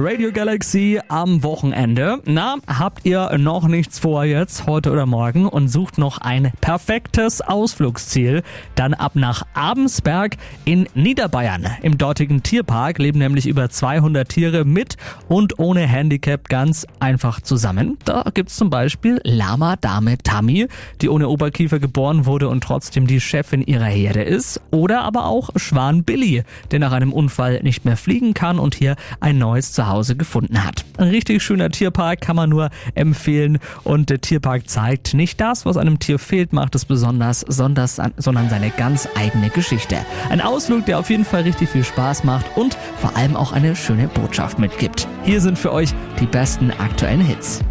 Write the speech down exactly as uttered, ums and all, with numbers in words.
Radio Galaxy am Wochenende. Na, habt ihr noch nichts vor jetzt, heute oder morgen und sucht noch ein perfektes Ausflugsziel? Dann ab nach Abensberg in Niederbayern. Im dortigen Tierpark leben nämlich über zweihundert Tiere mit und ohne Handicap ganz einfach zusammen. Da gibt's zum Beispiel Lama Dame Tammy, die ohne Oberkiefer geboren wurde und trotzdem die Chefin ihrer Herde ist. Oder aber auch Schwan Billy, der nach einem Unfall nicht mehr fliegen kann und hier ein neues Zuhause gefunden hat. Ein richtig schöner Tierpark, kann man nur empfehlen. Und der Tierpark zeigt, nicht das, was einem Tier fehlt, macht es besonders, sondern seine ganz eigene Geschichte. Ein Ausflug, der auf jeden Fall richtig viel Spaß macht und vor allem auch eine schöne Botschaft mitgibt. Hier sind für euch die besten aktuellen Hits.